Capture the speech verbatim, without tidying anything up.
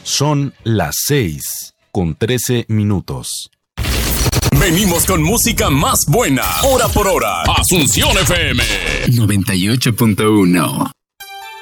Son las seis con trece minutos. Venimos con música más buena, hora por hora. Asunción F M noventa y ocho punto uno.